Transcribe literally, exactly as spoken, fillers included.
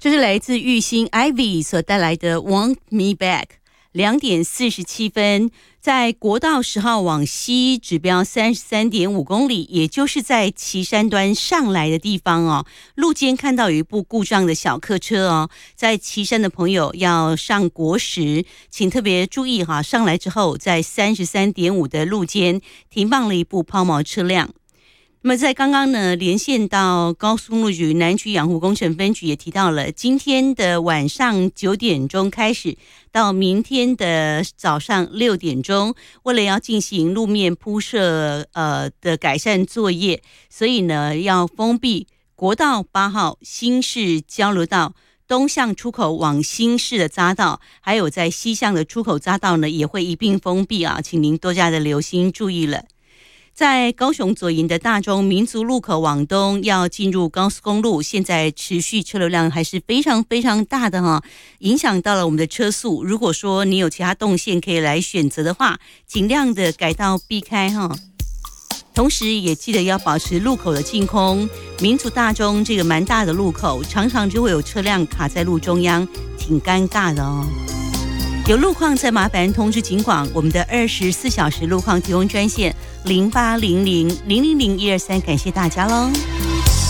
这是来自玉兴 Ivy 所带来的 Want Me Back。两点四十七分，在国道十号往西指标三十三点五公里，也就是在旗山端上来的地方哦。路肩看到有一部故障的小客车哦，在旗山的朋友要上国十，请特别注意哈，上来之后在三十三点五的路肩停放了一部抛锚车辆。那么在刚刚呢，连线到高速公路局南区养护工程分局也提到了，今天的晚上九点钟开始到明天的早上六点钟，为了要进行路面铺设呃的改善作业，所以呢要封闭国道八号新市交流道东向出口往新市的匝道，还有在西向的出口匝道呢也会一并封闭啊，请您多加的留心注意了。在高雄左营的大中民族路口往东要进入高速公路，现在持续车流量还是非常非常大的哈，影响到了我们的车速。如果说你有其他动线可以来选择的话，尽量的改道避开哈。同时也记得要保持路口的净空。民族大中这个蛮大的路口，常常就会有车辆卡在路中央，挺尴尬的哦。有路况再麻烦通知警广，我们的二十四小时路况提供专线零八零零零零零一二三，感谢大家喽。